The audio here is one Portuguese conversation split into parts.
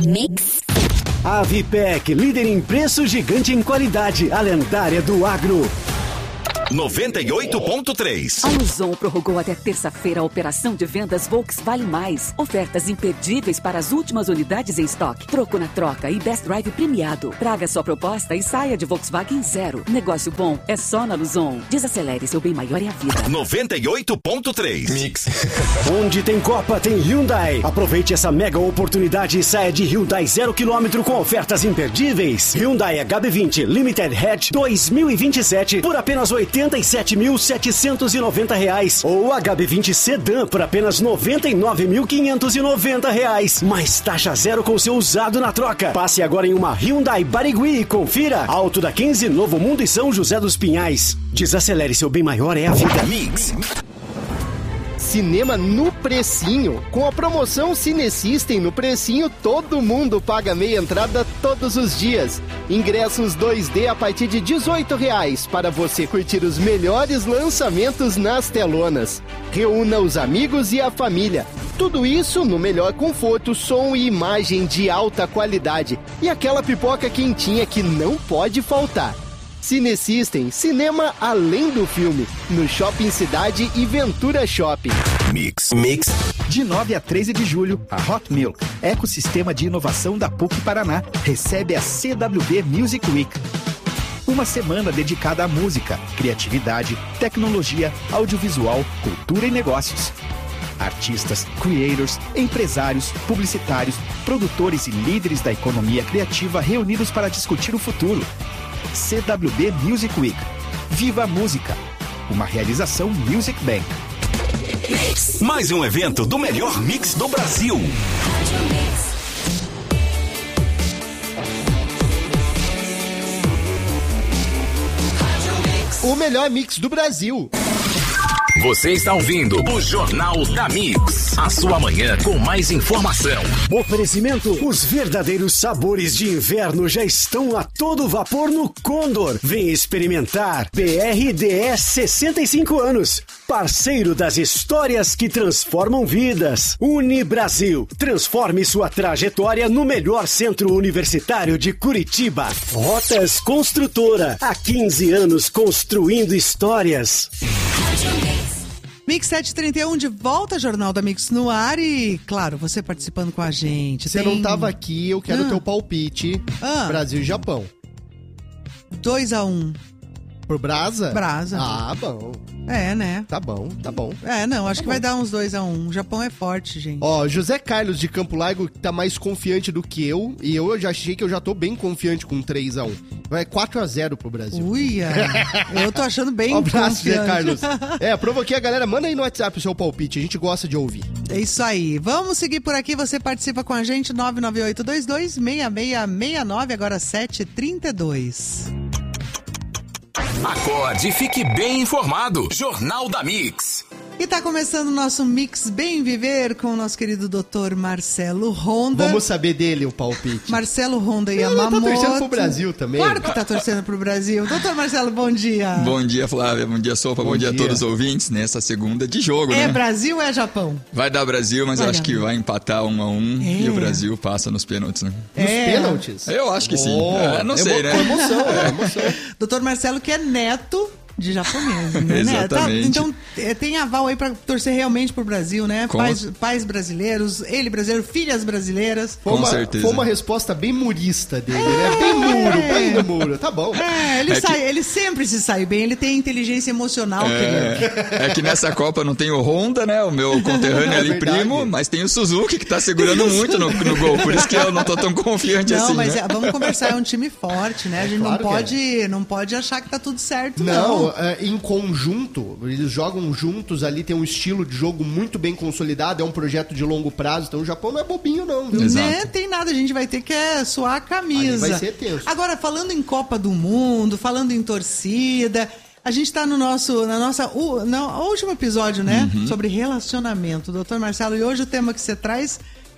Mix. Avipec, líder em preço, gigante em qualidade, a lendária do agro. 98.3. A Luzon prorrogou até terça-feira a operação de vendas Volks Vale Mais. Ofertas imperdíveis para as últimas unidades em estoque. Troco na troca e Best Drive premiado. Traga sua proposta e saia de Volkswagen zero. Negócio bom é só na Luzon. Desacelere, seu bem maior é a vida. 98.3. Mix. Onde tem Copa, tem Hyundai. Aproveite essa mega oportunidade e saia de Hyundai 0 km com ofertas imperdíveis. Hyundai HB20 Limited Hatch 2027 por apenas R$87.790 ou HB20 Sedan por apenas R$99.590. Mais taxa zero com seu usado na troca. Passe agora em uma Hyundai Barigui e confira. Alto da 15, Novo Mundo e São José dos Pinhais. Desacelere, seu bem maior é a vida. Mix. Cinema no precinho. Com a promoção Cine System no precinho, todo mundo paga meia entrada todos os dias. Ingressos 2D a partir de R$18 para você curtir os melhores lançamentos nas telonas. Reúna os amigos e a família. Tudo isso no melhor conforto, som e imagem de alta qualidade. E aquela pipoca quentinha que não pode faltar. Cine System, cinema além do filme, no Shopping Cidade e Ventura Shopping. Mix. De 9 a 13 de julho, a Hot Milk, ecossistema de inovação da PUC Paraná, recebe a CWB Music Week. Uma semana dedicada à música, criatividade, tecnologia, audiovisual, cultura e negócios. Artistas, creators, empresários, publicitários, produtores e líderes da economia criativa reunidos para discutir o futuro. CWB Music Week. Viva a música. Uma realização Music Bank. Mais um evento do melhor mix do Brasil. O melhor mix do Brasil. Você está ouvindo o Jornal da Mix. A sua manhã com mais informação. Oferecimento: os verdadeiros sabores de inverno já estão a todo vapor no Condor. Vem experimentar. BRDS 65 anos. Parceiro das histórias que transformam vidas. Unibrasil. Transforme sua trajetória no melhor centro universitário de Curitiba. Rotas Construtora. Há 15 anos construindo histórias. Mix 731 de volta, Jornal da Mix no ar e, claro, você participando com a gente. Você não tava aqui, eu quero teu palpite. Brasil e Japão. 2-1. Pro Brasa? Brasa. Ah, bom. É, né? Tá bom. Acho que vai dar uns 2-1. O Japão é forte, gente. Ó, José Carlos de Campo Largo tá mais confiante do que eu. E eu já achei que eu já tô bem confiante com 3-1. Vai 4-0 pro Brasil. Uia! Eu tô achando bem abraço, confiante. José Carlos. Provoquei a galera. Manda aí no WhatsApp o seu palpite. A gente gosta de ouvir. É isso aí. Vamos seguir por aqui. Você participa com a gente. 998226669. Agora 7h32. Acorde e fique bem informado. Jornal da Mix. E tá começando o nosso Mix Bem Viver com o nosso querido Dr. Marcelo Honda. Vamos saber dele o palpite. Marcelo Honda Yamamoto. Tá torcendo pro Brasil também. Claro que tá torcendo pro Brasil. Doutor Marcelo, bom dia. Bom dia, Flávia. Bom dia, Sopa. Bom dia a todos os ouvintes nessa segunda de jogo, né? É Brasil ou é Japão? Vai dar Brasil, mas eu acho que vai empatar 1-1 e o Brasil passa nos pênaltis, né? Nos pênaltis? Eu acho que sim. Não sei, né? Emoção. Doutor Marcelo, que é neto de japonês, né? Exatamente. Então tem aval aí pra torcer realmente pro Brasil, né? Pais brasileiros, ele brasileiro, filhas brasileiras. Com certeza. Foi uma resposta bem murista dele, né? Bem no muro. Tá bom. Ele sempre se sai bem, ele tem inteligência emocional. É que nessa Copa não tem o Honda, né? O meu conterrâneo ali, primo, mas tem o Suzuki que tá segurando muito no gol. Por isso que eu não tô tão confiante assim. Não, mas né? Vamos conversar, é um time forte, né? A gente não pode achar que tá tudo certo, não. Em conjunto, eles jogam juntos ali, tem um estilo de jogo muito bem consolidado, é um projeto de longo prazo, então o Japão não é bobinho não, viu? Né? Tem nada, a gente vai ter que suar a camisa. Ali vai ser tenso. Agora, falando em Copa do Mundo, falando em torcida, a gente tá no último episódio, né? Sobre relacionamento, doutor Marcelo, e hoje o tema que você traz,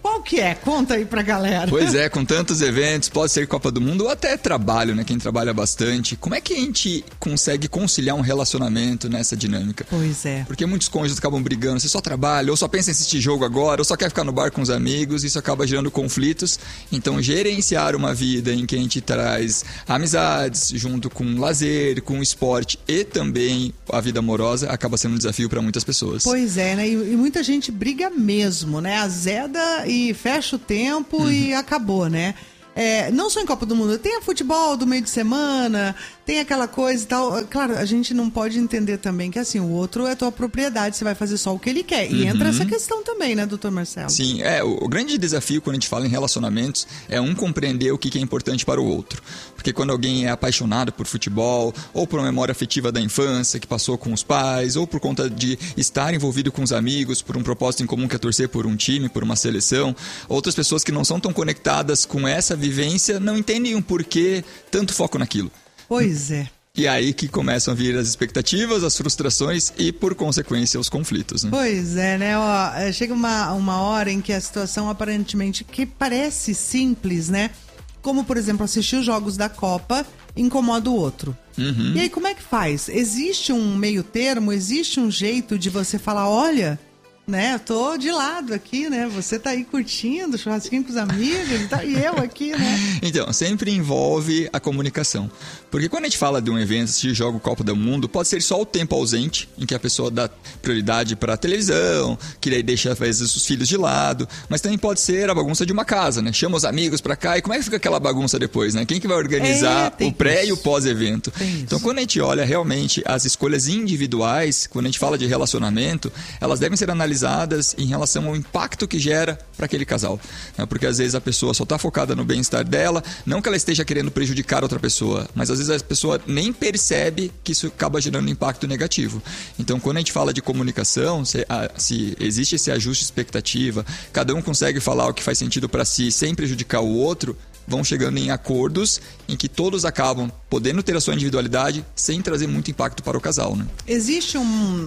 Qual que é? Conta aí pra galera. Pois é, com tantos eventos, pode ser Copa do Mundo ou até trabalho, né? Quem trabalha bastante. Como é que a gente consegue conciliar um relacionamento nessa dinâmica? Pois é. Porque muitos cônjuges acabam brigando. Você só trabalha, ou só pensa em assistir jogo agora, ou só quer ficar no bar com os amigos. Isso acaba gerando conflitos. Então, gerenciar uma vida em que a gente traz amizades, junto com lazer, com esporte e também a vida amorosa, acaba sendo um desafio para muitas pessoas. Pois é, né? E muita gente briga mesmo, né? Azeda e fecha o tempo e acabou, né? Não só em Copa do Mundo, tem a futebol do meio de semana, tem aquela coisa e tal. Claro, a gente não pode entender também que assim, o outro é tua propriedade, você vai fazer só o que ele quer. E entra essa questão também, né, doutor Marcelo? Sim, o grande desafio quando a gente fala em relacionamentos é compreender o que é importante para o outro. Porque quando alguém é apaixonado por futebol, ou por uma memória afetiva da infância que passou com os pais, ou por conta de estar envolvido com os amigos, por um propósito em comum que é torcer por um time, por uma seleção, outras pessoas que não são tão conectadas com essa vivência não entendem o porquê tanto foco naquilo. Pois é. E aí que começam a vir as expectativas, as frustrações e, por consequência, os conflitos, né? Pois é, né? Chega uma hora em que a situação aparentemente que parece simples, né? Como, por exemplo, assistir os jogos da Copa incomoda o outro. E aí, como é que faz? Existe um meio termo? Existe um jeito de você falar, olha, né, eu tô de lado aqui, né? Você tá aí curtindo, churrasquinho com os amigos e eu aqui, né? Então, sempre envolve a comunicação. Porque quando a gente fala de um evento, se joga o Copa do Mundo, pode ser só o tempo ausente, em que a pessoa dá prioridade para a televisão, que daí deixa, às vezes, os filhos de lado, mas também pode ser a bagunça de uma casa, né? Chama os amigos para cá, e como é que fica aquela bagunça depois, né? Quem que vai organizar o pré e o pós-evento? Então, quando a gente olha realmente as escolhas individuais, quando a gente fala de relacionamento, elas devem ser analisadas em relação ao impacto que gera para aquele casal. Porque às vezes a pessoa só está focada no bem-estar dela, não que ela esteja querendo prejudicar outra pessoa, mas às vezes a pessoa nem percebe que isso acaba gerando impacto negativo. Então, quando a gente fala de comunicação, se existe esse ajuste de expectativa, cada um consegue falar o que faz sentido para si sem prejudicar o outro, vão chegando em acordos em que todos acabam podendo ter a sua individualidade sem trazer muito impacto para o casal, né? Existe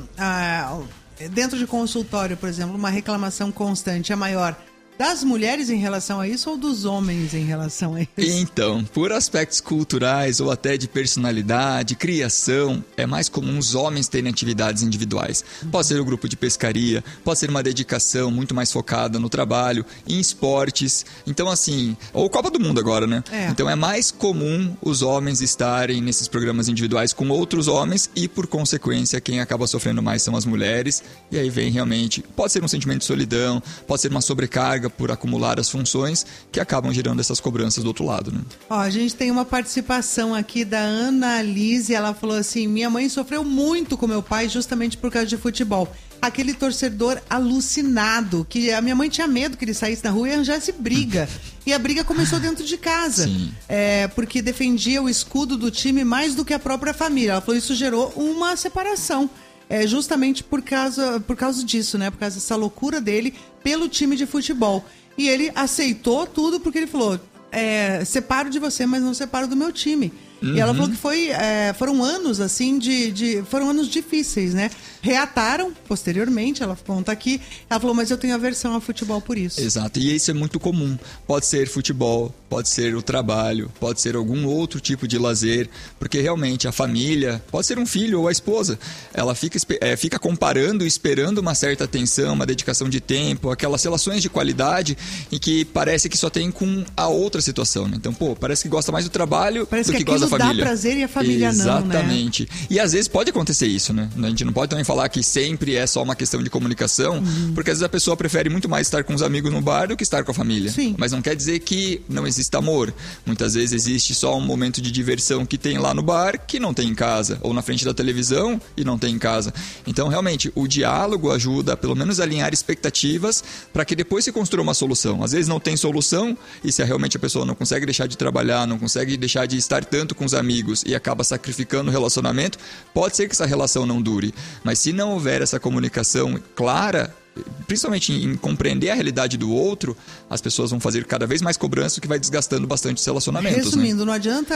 dentro de consultório, por exemplo, uma reclamação constante é maior das mulheres em relação a isso ou dos homens em relação a isso? Então, por aspectos culturais ou até de personalidade, criação, é mais comum os homens terem atividades individuais. Pode ser o grupo de pescaria, pode ser uma dedicação muito mais focada no trabalho, em esportes. Então, assim, ou Copa do Mundo agora, né? Então, é mais comum os homens estarem nesses programas individuais com outros homens e, por consequência, quem acaba sofrendo mais são as mulheres. E aí vem realmente, pode ser um sentimento de solidão, pode ser uma sobrecarga por acumular as funções que acabam gerando essas cobranças do outro lado, né? A gente tem uma participação aqui da Ana Lise, ela falou assim, minha mãe sofreu muito com meu pai justamente por causa de futebol. Aquele torcedor alucinado, que a minha mãe tinha medo que ele saísse na rua e arranjasse briga. E a briga começou dentro de casa. Porque defendia o escudo do time mais do que a própria família. Ela falou, isso gerou uma separação. Justamente por causa disso, né? Por causa dessa loucura dele pelo time de futebol. E ele aceitou tudo porque ele falou, separo de você, mas não separo do meu time. E ela falou que foram anos assim foram anos difíceis, né? Reataram posteriormente, ela conta aqui, ela falou, mas eu tenho aversão ao futebol por isso. Exato, e isso é muito comum. Pode ser futebol, pode ser o trabalho, pode ser algum outro tipo de lazer, porque realmente a família, pode ser um filho ou a esposa, ela fica comparando e esperando uma certa atenção, uma dedicação de tempo, aquelas relações de qualidade em que parece que só tem com a outra situação, né? Então, parece que gosta mais do trabalho do que gosta da família. Dá prazer e a família não, né? Exatamente. E às vezes pode acontecer isso, né? A gente não pode também falar que sempre é só uma questão de comunicação, porque às vezes a pessoa prefere muito mais estar com os amigos no bar do que estar com a família. Sim. Mas não quer dizer que não exista amor. Muitas vezes existe só um momento de diversão que tem lá no bar, que não tem em casa, ou na frente da televisão e não tem em casa. Então, realmente, o diálogo ajuda, pelo menos, a alinhar expectativas para que depois se construa uma solução. Às vezes não tem solução, e se realmente a pessoa não consegue deixar de trabalhar, não consegue deixar de estar tanto com os amigos e acaba sacrificando o relacionamento, pode ser que essa relação não dure. Mas se não houver essa comunicação clara, principalmente em compreender a realidade do outro, as pessoas vão fazer cada vez mais cobrança, o que vai desgastando bastante os relacionamentos. Resumindo, né? Não adianta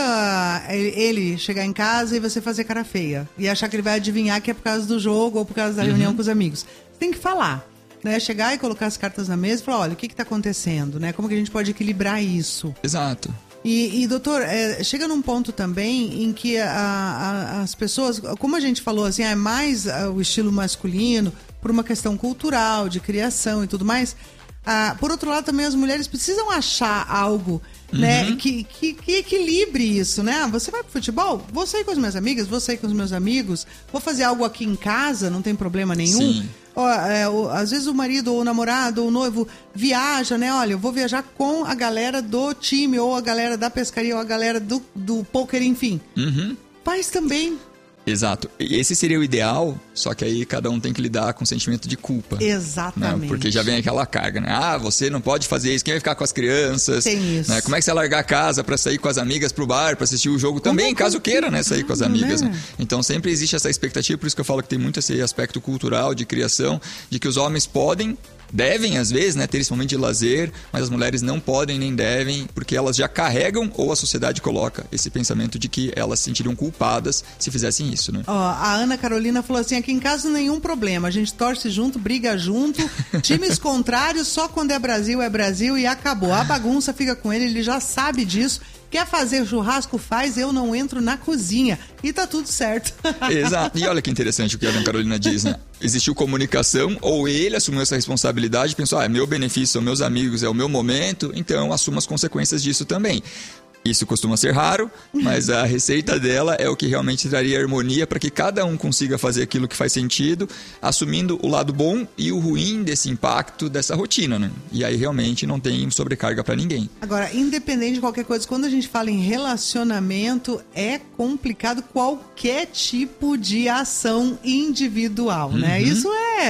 ele chegar em casa e você fazer cara feia e achar que ele vai adivinhar que é por causa do jogo ou por causa da reunião com os amigos. Você tem que falar. né? Chegar e colocar as cartas na mesa e falar, olha, o que está acontecendo, né? Como que a gente pode equilibrar isso? Exato. E doutor, chega num ponto também em que as pessoas, como a gente falou, assim, é mais o estilo masculino, por uma questão cultural, de criação e tudo mais. Por outro lado, também as mulheres precisam achar algo, né, que equilibre isso, né? Você vai pro futebol? Vou sair com as minhas amigas, vou sair com os meus amigos, vou fazer algo aqui em casa, não tem problema nenhum. Sim. Às vezes o marido ou o namorado ou o noivo viaja, né? Olha, eu vou viajar com a galera do time, ou a galera da pescaria, ou a galera do poker, enfim. Faz também. Exato. E esse seria o ideal, só que aí cada um tem que lidar com o sentimento de culpa. Exatamente. Né? Porque já vem aquela carga, né? Você não pode fazer isso, quem vai ficar com as crianças? Tem isso. Né? Como é que você vai largar a casa pra sair com as amigas pro bar, pra assistir o jogo também, caso queira, né? Sair com as amigas, né? Então sempre existe essa expectativa, por isso que eu falo que tem muito esse aspecto cultural, de criação, de que os homens devem, às vezes, né, ter esse momento de lazer, mas as mulheres não podem nem devem, porque elas já carregam, ou a sociedade coloca esse pensamento de que elas se sentiriam culpadas se fizessem isso, né? A Ana Carolina falou assim, aqui em casa nenhum problema, a gente torce junto, briga junto, times contrários, só quando é Brasil e acabou. A bagunça fica com ele já sabe disso. Quer fazer churrasco, faz, eu não entro na cozinha. E tá tudo certo. Exato. E olha que interessante o que a Ana Carolina diz, né? Existiu comunicação, ou ele assumiu essa responsabilidade e pensou, é meu benefício, são meus amigos, é o meu momento, então eu assumo as consequências disso também. Isso costuma ser raro, mas a receita dela é o que realmente traria harmonia para que cada um consiga fazer aquilo que faz sentido, assumindo o lado bom e o ruim desse impacto, dessa rotina, né? E aí realmente não tem sobrecarga para ninguém. Agora, independente de qualquer coisa, quando a gente fala em relacionamento, é complicado qualquer tipo de ação individual, né? Isso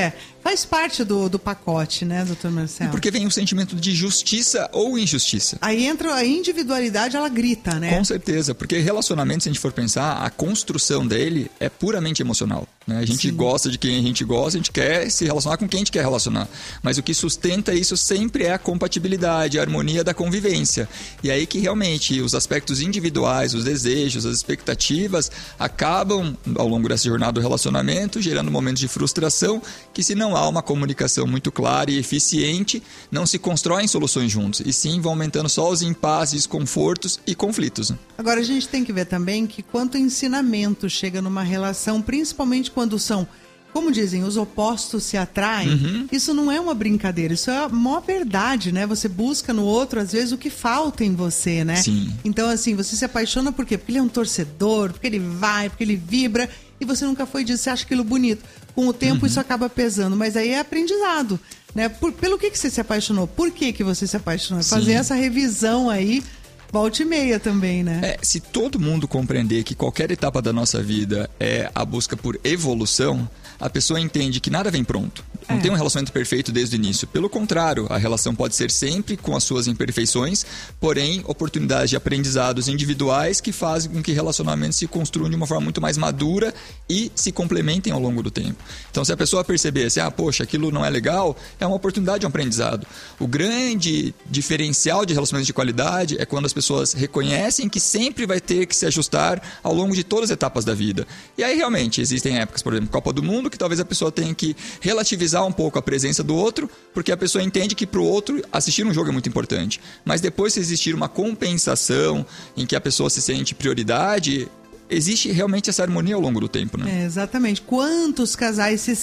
faz parte do pacote, né, doutor Marcelo? Porque vem o sentimento de justiça ou injustiça. Aí entra a individualidade, ela grita, né? Com certeza, porque relacionamento, se a gente for pensar, a construção dele é puramente emocional, né? A gente gosta de quem a gente gosta, a gente quer se relacionar com quem a gente quer relacionar. Mas o que sustenta isso sempre é a compatibilidade, a harmonia da convivência. E aí que realmente os aspectos individuais, os desejos, as expectativas acabam, ao longo dessa jornada do relacionamento, gerando momentos de frustração que, se não há uma comunicação muito clara e eficiente, não se constroem soluções juntos, e sim vão aumentando só os impasses, desconfortos e conflitos, né? Agora a gente tem que ver também que quanto ensinamento chega numa relação, principalmente quando são, como dizem, os opostos se atraem, isso não é uma brincadeira, isso é a maior verdade, né? Você busca no outro, às vezes, o que falta em você, né? Sim. Então, assim, você se apaixona por quê? Porque ele é um torcedor, porque ele vai, porque ele vibra, e você nunca foi disso, você acha aquilo bonito. Com o tempo isso acaba pesando, mas aí é aprendizado, né? Pelo que você se apaixonou? Por que você se apaixonou? Fazer essa revisão aí, volta e meia também, né? Se todo mundo compreender que qualquer etapa da nossa vida é a busca por evolução, a pessoa entende que nada vem pronto. Não tem um relacionamento perfeito desde o início. Pelo contrário, a relação pode ser sempre com as suas imperfeições, porém, oportunidades de aprendizados individuais que fazem com que relacionamentos se construam de uma forma muito mais madura e se complementem ao longo do tempo. Então, se a pessoa perceber assim, poxa, aquilo não é legal, é uma oportunidade de um aprendizado. O grande diferencial de relacionamentos de qualidade é quando as pessoas reconhecem que sempre vai ter que se ajustar ao longo de todas as etapas da vida. E aí, realmente, existem épocas, por exemplo, Copa do Mundo, que talvez a pessoa tenha que relativizar um pouco a presença do outro, porque a pessoa entende que para o outro assistir um jogo é muito importante. Mas depois, se existir uma compensação em que a pessoa se sente prioridade, existe realmente essa harmonia ao longo do tempo, né? Exatamente. Quantos casais se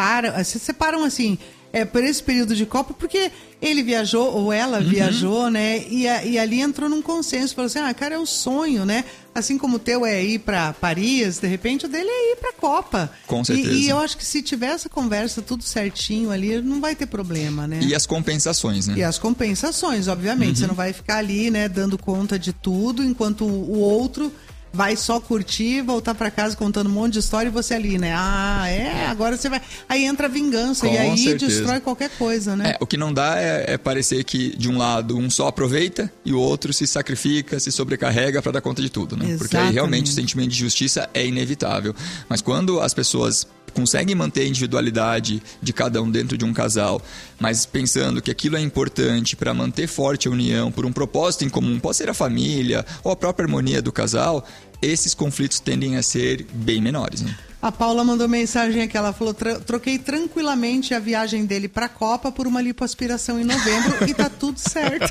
separam assim, por esse período de Copa, porque ele viajou ou ela viajou, né? E ali entrou num consenso, falou assim, cara, é um sonho, né? Assim como o teu é ir para Paris, de repente o dele é ir para a Copa. Com certeza. E eu acho que se tiver essa conversa tudo certinho ali, não vai ter problema, né? E as compensações, né? E as compensações, obviamente. Você não vai ficar ali, né, dando conta de tudo, enquanto o outro vai só curtir, voltar pra casa contando um monte de história e você ali, né? Agora você vai... Aí entra a vingança e aí destrói qualquer coisa, né? O que não dá é parecer que, de um lado, um só aproveita e o outro se sacrifica, se sobrecarrega pra dar conta de tudo, né? Exatamente. Porque aí realmente o sentimento de justiça é inevitável. Mas quando as pessoas conseguem manter a individualidade de cada um dentro de um casal, mas pensando que aquilo é importante para manter forte a união por um propósito em comum, pode ser a família ou a própria harmonia do casal, esses conflitos tendem a ser bem menores, né? A Paula mandou mensagem aqui, ela falou, troquei tranquilamente a viagem dele pra Copa por uma lipoaspiração em novembro e tá tudo certo.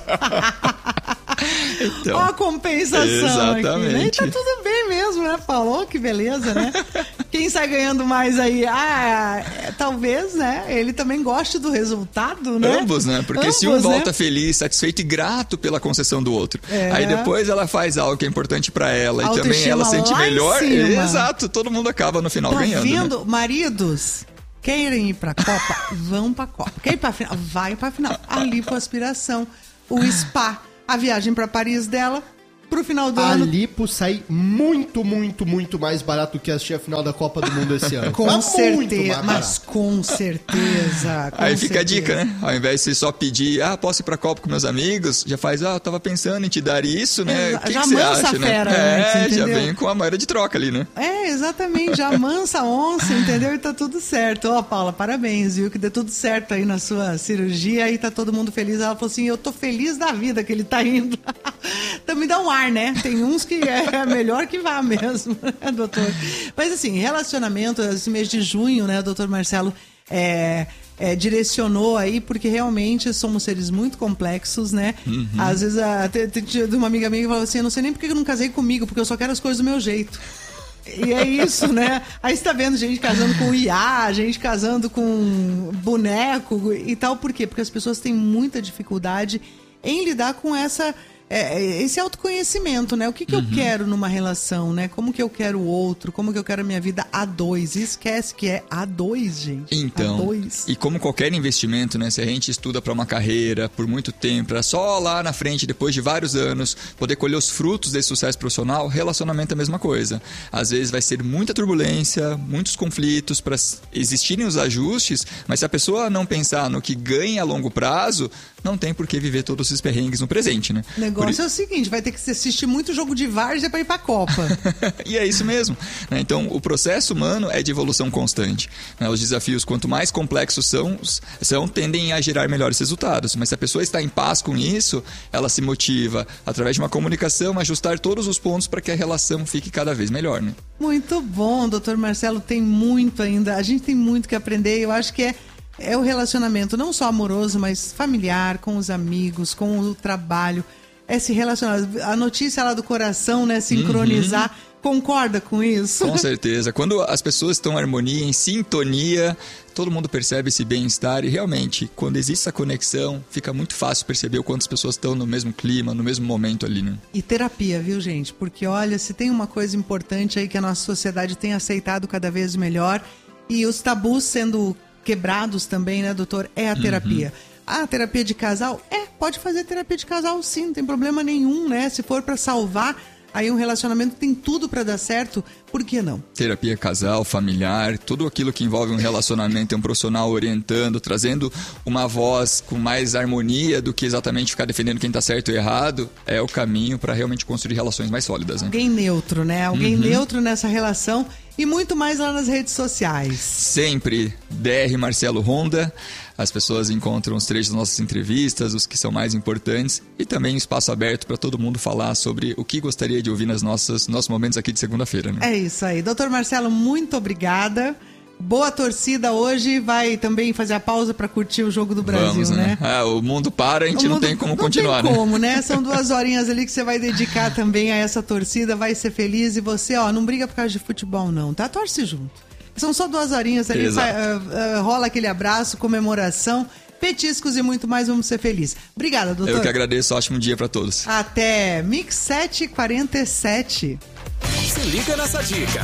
Então, ó a compensação aqui, né? E tá tudo bem mesmo, né, Paulo? Oh, que beleza, né? Quem sai ganhando mais aí? Talvez, né? Ele também goste do resultado, né? Ambos, né? Porque se um volta feliz, satisfeito e grato pela concessão do outro, aí depois ela faz algo que é importante pra ela e também ela sente melhor. Exato, todo mundo acaba no final ganhando. Vendo, né? Maridos, querem ir pra Copa? Vão pra Copa. Quer ir pra final? Vai pra final. A lipoaspiração, o spa, a viagem pra Paris dela, pro final do ano. A lipo sai muito, muito, muito mais barato que assistir a final da Copa do Mundo esse ano. Com certeza, mas com certeza. Aí fica a dica, né? Ao invés de você só pedir, posso ir pra Copa com meus amigos, já faz, eu tava pensando em te dar isso, né? O que você acha, né? Já vem com a moeda de troca ali, né? Exatamente, já amansa a onça, entendeu? E tá tudo certo. Ó, Paula, parabéns, viu? Que dê tudo certo aí na sua cirurgia e tá todo mundo feliz. Ela falou assim, eu tô feliz da vida que ele tá indo. Então me dá um ar, né? Tem uns que é melhor que vá mesmo, né, doutor? Mas assim, relacionamento, esse mês de junho, né, doutor Marcelo, direcionou aí, porque realmente somos seres muito complexos, né? Uhum. Às vezes, tem uma amiga minha que falou assim, eu não sei nem por que eu não casei comigo, porque eu só quero as coisas do meu jeito. E é isso, né? Aí você tá vendo gente casando com IA, gente casando com boneco e tal. Por quê? Porque as pessoas têm muita dificuldade em lidar com esse autoconhecimento, né? O que eu quero numa relação, né? Como que eu quero o outro? Como que eu quero a minha vida a dois? E esquece que é a dois, gente. Então, a dois. E como qualquer investimento, né? Se a gente estuda para uma carreira por muito tempo, para só lá na frente, depois de vários anos, poder colher os frutos desse sucesso profissional, relacionamento é a mesma coisa. Às vezes vai ser muita turbulência, muitos conflitos para existirem os ajustes, mas se a pessoa não pensar no que ganha a longo prazo, não tem por que viver todos esses perrengues no presente, né? O negócio é o seguinte, vai ter que assistir muito jogo de várzea para ir para a Copa. E é isso mesmo. Então, o processo humano é de evolução constante. Os desafios, quanto mais complexos são, tendem a gerar melhores resultados. Mas se a pessoa está em paz com isso, ela se motiva, através de uma comunicação, a ajustar todos os pontos para que a relação fique cada vez melhor, né? Muito bom, doutor Marcelo. Tem muito ainda. A gente tem muito que aprender. Eu acho que é o relacionamento, não só amoroso, mas familiar, com os amigos, com o trabalho. É se relacionar. A notícia lá do coração, né? Sincronizar. Concorda com isso? Com certeza. Quando as pessoas estão em harmonia, em sintonia, todo mundo percebe esse bem-estar e realmente, quando existe essa conexão, fica muito fácil perceber o quanto as pessoas estão no mesmo clima, no mesmo momento ali, né? E terapia, viu, gente? Porque, olha, se tem uma coisa importante aí que a nossa sociedade tem aceitado cada vez melhor e os tabus sendo quebrados também, né, doutor? É a terapia. A terapia de casal? Pode fazer terapia de casal sim, não tem problema nenhum, né? Se for para salvar aí um relacionamento, tem tudo para dar certo, por que não? Terapia casal, familiar, tudo aquilo que envolve um relacionamento, um profissional orientando, trazendo uma voz com mais harmonia do que exatamente ficar defendendo quem está certo e errado, é o caminho para realmente construir relações mais sólidas, né? Alguém neutro, né? Alguém neutro nessa relação e muito mais lá nas redes sociais. Sempre DR Marcelo Honda. As pessoas encontram os trechos das nossas entrevistas, os que são mais importantes, e também espaço aberto para todo mundo falar sobre o que gostaria de ouvir nos nossos momentos aqui de segunda-feira, né? É isso aí. Doutor Marcelo, muito obrigada. Boa torcida hoje. Vai também fazer a pausa para curtir o Jogo do Brasil, vamos, né? O mundo para, a gente não tem como continuar, né? Não tem como, né? São 2 horinhas ali que você vai dedicar também a essa torcida, vai ser feliz. E você, não briga por causa de futebol, não, tá? Torce junto. São só 2 horinhas ali, rola aquele abraço, comemoração, petiscos e muito mais, vamos ser felizes. Obrigada, doutor. Eu que agradeço, ótimo dia para todos. Até Mix 747. Se liga nessa dica.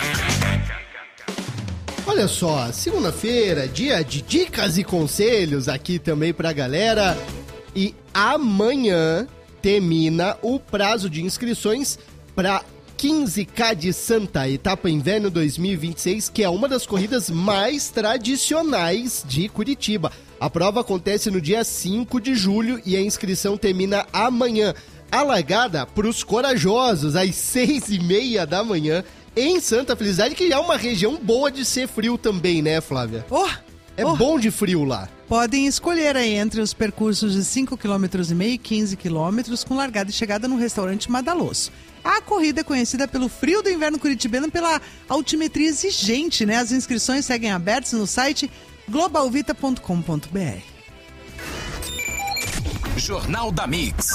Olha só, segunda-feira, dia de dicas e conselhos aqui também pra galera. E amanhã termina o prazo de inscrições para 15K de Santa, etapa inverno 2026, que é uma das corridas mais tradicionais de Curitiba. A prova acontece no dia 5 de julho e a inscrição termina amanhã. A largada para os corajosos, às 6h30 da manhã, em Santa Felicidade, que é uma região boa de ser frio também, né, Flávia? Bom de frio lá. Podem escolher aí entre os percursos de 5,5 km e 15 km com largada e chegada no restaurante Madaloso. A corrida é conhecida pelo frio do inverno curitibano, pela altimetria exigente, né? As inscrições seguem abertas no site globalvita.com.br. Jornal da Mix.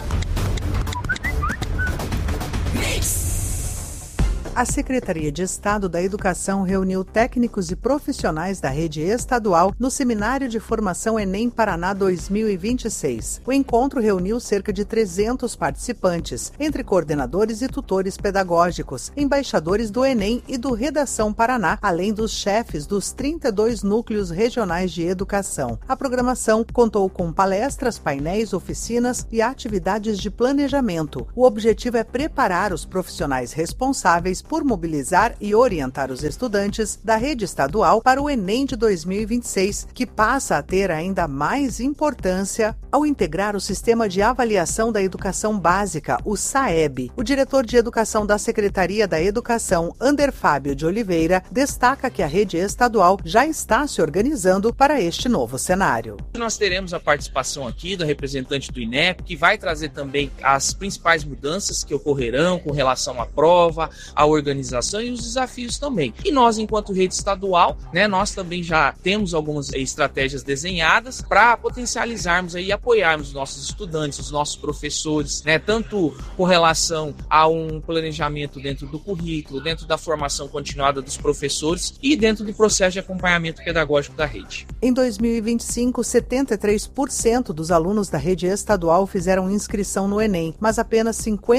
A Secretaria de Estado da Educação reuniu técnicos e profissionais da rede estadual no Seminário de Formação Enem Paraná 2026. O encontro reuniu cerca de 300 participantes, entre coordenadores e tutores pedagógicos, embaixadores do Enem e do Redação Paraná, além dos chefes dos 32 núcleos regionais de educação. A programação contou com palestras, painéis, oficinas e atividades de planejamento. O objetivo é preparar os profissionais responsáveis por mobilizar e orientar os estudantes da rede estadual para o Enem de 2026, que passa a ter ainda mais importância ao integrar o Sistema de Avaliação da Educação Básica, o SAEB. O diretor de Educação da Secretaria da Educação, Ander Fábio de Oliveira, destaca que a rede estadual já está se organizando para este novo cenário. Nós teremos a participação aqui do representante do INEP, que vai trazer também as principais mudanças que ocorrerão com relação à prova, à organização e os desafios também. E nós, enquanto rede estadual, né, nós também já temos algumas estratégias desenhadas para potencializarmos e apoiarmos os nossos estudantes, os nossos professores, né, tanto com relação a um planejamento dentro do currículo, dentro da formação continuada dos professores e dentro do processo de acompanhamento pedagógico da rede. Em 2025, 73% dos alunos da rede estadual fizeram inscrição no Enem, mas apenas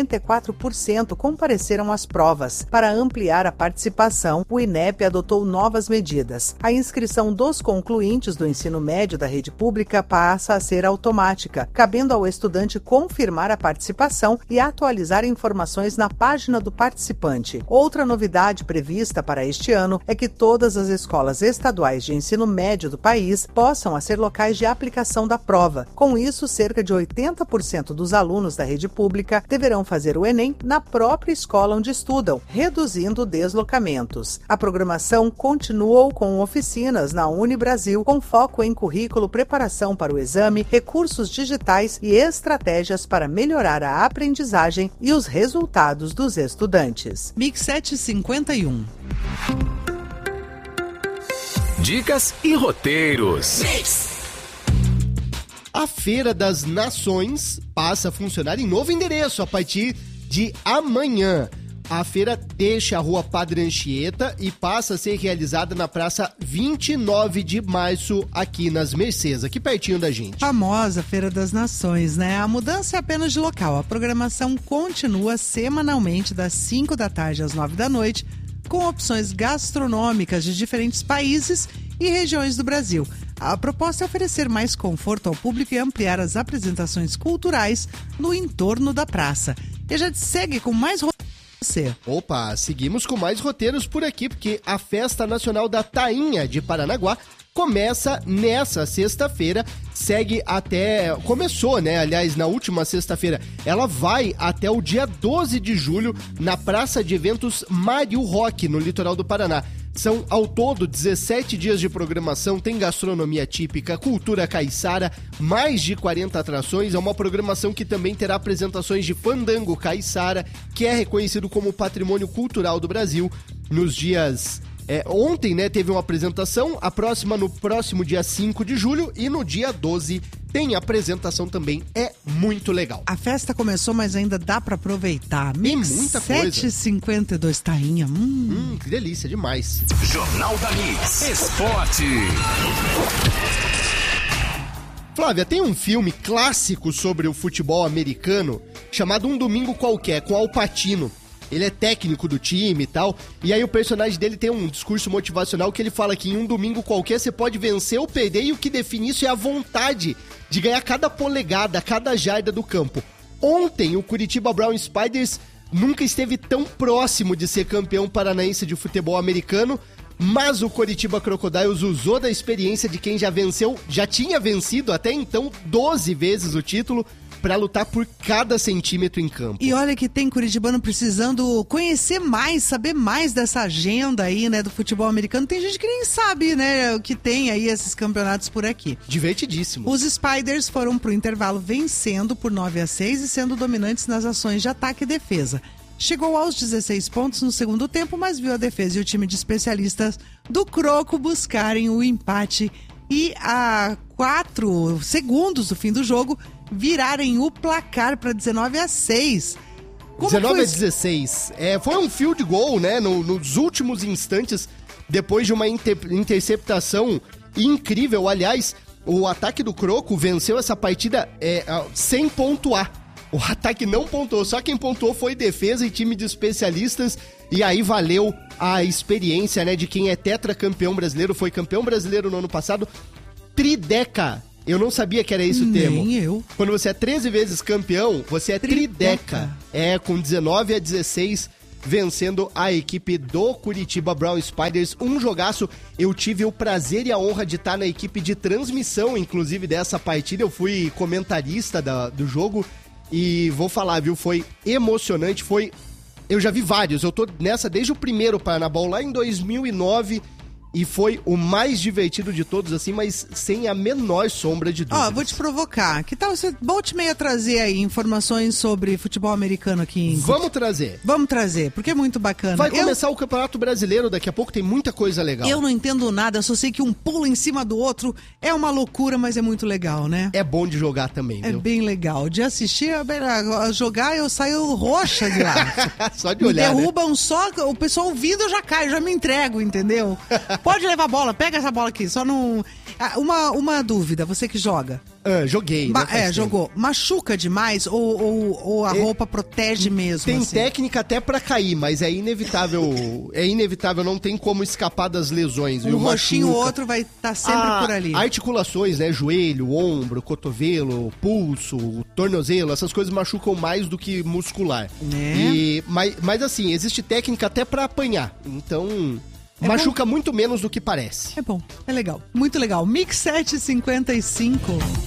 54% compareceram às provas. Para ampliar a participação, o INEP adotou novas medidas. A inscrição dos concluintes do ensino médio da rede pública passa a ser automática, cabendo ao estudante confirmar a participação e atualizar informações na página do participante. Outra novidade prevista para este ano é que todas as escolas estaduais de ensino médio do país possam ser locais de aplicação da prova. Com isso, cerca de 80% dos alunos da rede pública deverão fazer o Enem na própria escola onde estudam, reduzindo deslocamentos. A programação continuou com oficinas na Unibrasil, com foco em currículo, preparação para o exame, recursos digitais e estratégias para melhorar a aprendizagem e os resultados dos estudantes. Mix 751. Dicas e roteiros. A Feira das Nações passa a funcionar em novo endereço a partir de amanhã. A feira deixa a Rua Padre Anchieta e passa a ser realizada na Praça 29 de Março, aqui nas Mercês, aqui pertinho da gente. Famosa Feira das Nações, né? A mudança é apenas de local. A programação continua semanalmente das 5 da tarde às 9 da noite, com opções gastronômicas de diferentes países e regiões do Brasil. A proposta é oferecer mais conforto ao público e ampliar as apresentações culturais no entorno da praça. E a gente segue com mais Opa, seguimos com mais roteiros por aqui, porque a Festa Nacional da Tainha de Paranaguá começa nessa sexta-feira, começou, né, aliás, na última sexta-feira. Ela vai até o dia 12 de julho na Praça de Eventos Mário Roque, no litoral do Paraná. São, ao todo, 17 dias de programação, tem gastronomia típica, cultura caiçara, mais de 40 atrações. É uma programação que também terá apresentações de fandango caiçara, que é reconhecido como patrimônio cultural do Brasil. Nos dias... ontem, né, teve uma apresentação, a próxima no próximo dia 5 de julho e no dia 12 tem apresentação também, é muito legal. A festa começou, mas ainda dá pra aproveitar. Tem muita coisa. 7h52, Tainha. Que delícia, demais. Jornal da Mix, Esporte. Flávia, tem um filme clássico sobre o futebol americano chamado Um Domingo Qualquer, com Al Pacino. Ele é técnico do time e tal, e aí o personagem dele tem um discurso motivacional que ele fala que em um domingo qualquer você pode vencer ou perder, e o que define isso é a vontade de ganhar cada polegada, cada jarda do campo. Ontem, o Curitiba Brown Spiders nunca esteve tão próximo de ser campeão paranaense de futebol americano, mas o Curitiba Crocodiles usou da experiência de quem já tinha vencido até então 12 vezes o título, pra lutar por cada centímetro em campo. E olha que tem curitibano precisando conhecer mais, saber mais dessa agenda aí, né, do futebol americano. Tem gente que nem sabe, né, o que tem aí esses campeonatos por aqui. Divertidíssimo. Os Spiders foram pro intervalo vencendo por 9-6 e sendo dominantes nas ações de ataque e defesa. Chegou aos 16 pontos no segundo tempo, mas viu a defesa e o time de especialistas do Croco buscarem o empate e a 4 segundos do fim do jogo virarem o placar para 19-6. 19-16. Foi um field goal, né? Nos últimos instantes, depois de uma interceptação incrível. Aliás, o ataque do Croco venceu essa partida sem pontuar. O ataque não pontuou, só quem pontuou foi defesa e time de especialistas. E aí valeu a experiência, né, de quem é tetracampeão brasileiro, foi campeão brasileiro no ano passado, trideca. Eu não sabia que era esse o termo. Nem eu. Quando você é 13 vezes campeão, você é trideca. Com 19-16, vencendo a equipe do Curitiba Brown Spiders. Um jogaço. Eu tive o prazer e a honra de estar na equipe de transmissão, inclusive, dessa partida. Eu fui comentarista do jogo e vou falar, viu? Foi emocionante, Eu já vi vários, eu tô nessa desde o primeiro Paraná Bowl lá em 2009 e foi o mais divertido de todos, assim, mas sem a menor sombra de dúvida. Vou te provocar. Que tal você volte meio a trazer aí informações sobre futebol americano aqui? Vamos trazer. Vamos trazer, porque é muito bacana. Vai começar o Campeonato Brasileiro daqui a pouco, tem muita coisa legal. Eu não entendo nada, só sei que um pulo em cima do outro é uma loucura, mas é muito legal, né? É bom de jogar também, viu? É bem legal. De assistir, jogar, eu saio roxa de lá. Só de olhar, me derrubam só, o pessoal ouvindo, eu já caio, já me entrego, entendeu? Pode levar a bola, pega essa bola aqui, só não... Uma dúvida, você que joga. Joguei, né? Jogou. Machuca demais ou a roupa protege mesmo? Tem assim? técnica até pra cair, mas é inevitável, não tem como escapar das lesões. Um roxinho, o outro vai estar sempre por ali. Articulações, né? Joelho, ombro, cotovelo, pulso, tornozelo, essas coisas machucam mais do que muscular. Mas assim, existe técnica até pra apanhar, então... machuca muito menos do que parece. É bom, é legal, muito legal. Mix 755.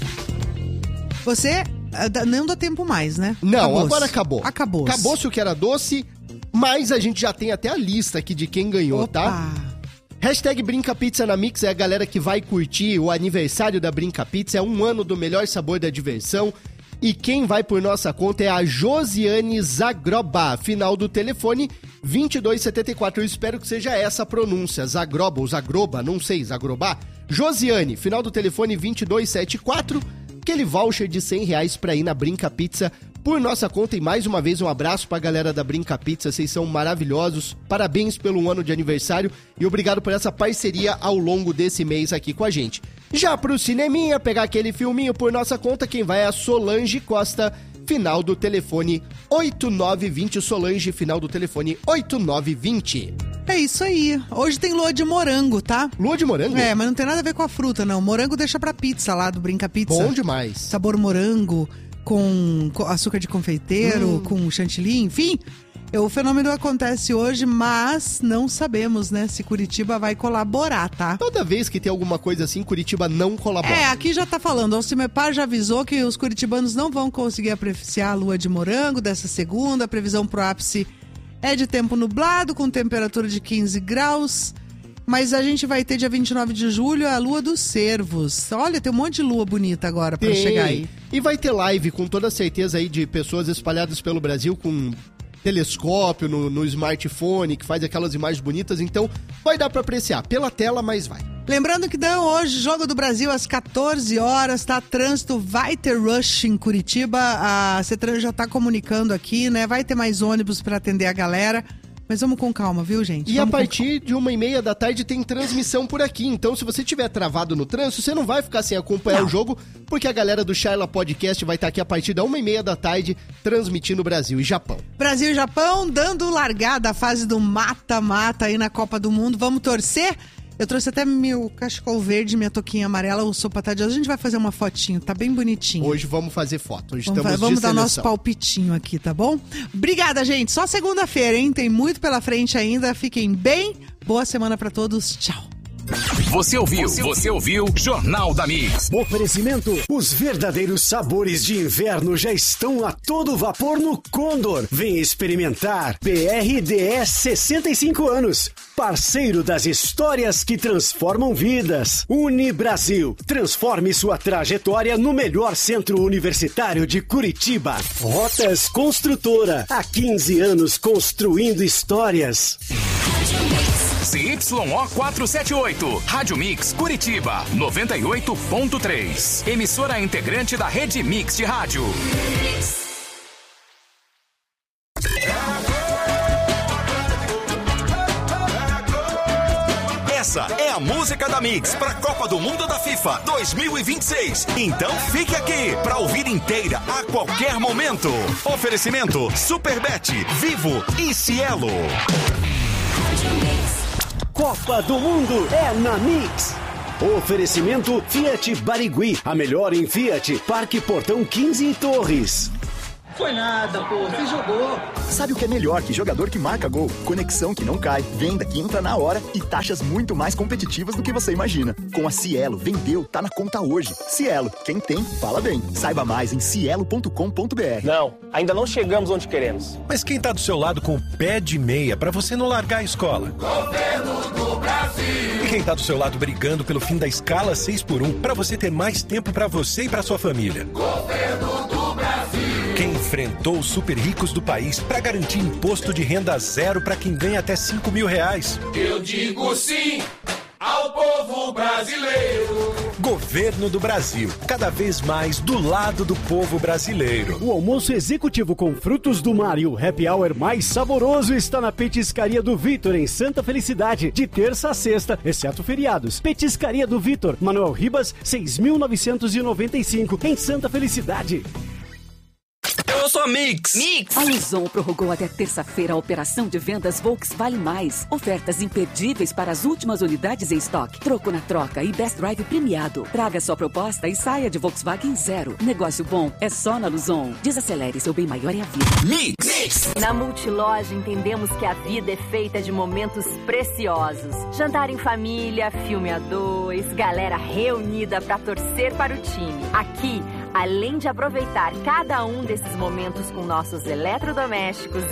Você não dá tempo mais, né? Não, agora acabou. Acabou-se o que era doce, mas a gente já tem até a lista aqui de quem ganhou, tá? Hashtag Brinca Pizza na Mix é a galera que vai curtir o aniversário da Brinca Pizza. É um ano do melhor sabor da diversão. E quem vai por nossa conta é a Josiane Zagroba, final do telefone 2274. Eu espero que seja essa a pronúncia, Zagroba ou Zagroba, não sei, Zagroba. Josiane, final do telefone 2274, aquele voucher de R$100 pra ir na Brinca Pizza por nossa conta. E mais uma vez um abraço pra galera da Brinca Pizza, vocês são maravilhosos, parabéns pelo ano de aniversário e obrigado por essa parceria ao longo desse mês aqui com a gente. Já pro cineminha, pegar aquele filminho por nossa conta, quem vai é a Solange Costa, final do telefone 8920, Solange, final do telefone 8920. É isso aí. Hoje tem lua de morango, tá? Lua de morango? Mas não tem nada a ver com a fruta, não. Morango deixa pra pizza lá do Brinca Pizza. Bom demais. Sabor morango, com açúcar de confeiteiro, com chantilly, enfim... O fenômeno acontece hoje, mas não sabemos, né, se Curitiba vai colaborar, tá? Toda vez que tem alguma coisa assim, Curitiba não colabora. Aqui já tá falando, o Alcimepar já avisou que os curitibanos não vão conseguir apreciar a lua de morango dessa segunda. A previsão pro ápice é de tempo nublado, com temperatura de 15 graus. Mas a gente vai ter dia 29 de julho a Lua dos Cervos. Olha, tem um monte de lua bonita agora pra chegar aí. E vai ter live com toda certeza aí de pessoas espalhadas pelo Brasil com... telescópio no smartphone, que faz aquelas imagens bonitas, então vai dar pra apreciar pela tela, mas vai. Lembrando que hoje, Jogo do Brasil às 14 horas, tá? Trânsito, vai ter rush em Curitiba, a CETRAN já tá comunicando aqui, né? Vai ter mais ônibus pra atender a galera. Mas vamos com calma, viu, gente? E a partir de 1h30 da tarde tem transmissão por aqui. Então, se você estiver travado no trânsito, você não vai ficar sem acompanhar o jogo, porque a galera do Charla Podcast vai estar aqui a partir da 1h30 da tarde, transmitindo Brasil e Japão. Brasil e Japão, dando largada a fase do mata-mata aí na Copa do Mundo. Vamos torcer? Eu trouxe até meu cachecol verde, minha touquinha amarela, o sopa de hoje. A gente vai fazer uma fotinho, tá bem bonitinho. Hoje vamos fazer foto, hoje vamos dar nosso palpitinho aqui, tá bom? Obrigada, gente. Só segunda-feira, hein? Tem muito pela frente ainda. Fiquem bem. Boa semana pra todos. Tchau. Você ouviu Jornal da Mix. Oferecimento: os verdadeiros sabores de inverno já estão a todo vapor no Condor. Vem experimentar. BRDS 65 anos. Parceiro das histórias que transformam vidas. Unibrasil. Transforme sua trajetória no melhor centro universitário de Curitiba. Rotas Construtora. Há 15 anos construindo histórias. CYO 478, Rádio Mix Curitiba, 98.3. Emissora integrante da Rede Mix de Rádio. Essa é a música da Mix para a Copa do Mundo da FIFA 2026. Então fique aqui para ouvir inteira a qualquer momento. Oferecimento: Superbet, Vivo e Cielo. Copa do Mundo é na Mix. Oferecimento: Fiat Barigui, a melhor em Fiat, Parque Portão 15 em Torres. Foi nada, pô, você jogou. Sabe o que é melhor que jogador que marca gol? Conexão que não cai, venda que entra na hora e taxas muito mais competitivas do que você imagina. Com a Cielo, vendeu, tá na conta hoje. Cielo, quem tem, fala bem. Saiba mais em cielo.com.br. Não, ainda não chegamos onde queremos. Mas quem tá do seu lado com o pé de meia pra você não largar a escola? Governo do Brasil. E quem tá do seu lado brigando pelo fim da escala 6x1 pra você ter mais tempo pra você e pra sua família? Governo do Brasil. Quem enfrentou os super ricos do país para garantir imposto de renda zero para quem ganha até R$5.000. Eu digo sim ao povo brasileiro. Governo do Brasil, cada vez mais do lado do povo brasileiro. O almoço executivo com frutos do mar e o happy hour mais saboroso está na Petiscaria do Vitor, em Santa Felicidade, de terça a sexta, exceto feriados. Petiscaria do Vitor, Manuel Ribas, 6.995, em Santa Felicidade. Eu sou a Mix. A Luzon prorrogou até terça-feira a operação de vendas Volkswagen Mais. Ofertas imperdíveis para as últimas unidades em estoque. Troco na troca e Best Drive premiado. Traga sua proposta e saia de Volkswagen zero. Negócio bom é só na Luzon. Desacelere, seu bem maior é a vida. Mix. Na Multiloja entendemos que a vida é feita de momentos preciosos. Jantar em família, filme a dois, galera reunida para torcer para o time. Aqui, além de aproveitar cada um desses momentos com nossos eletrodomésticos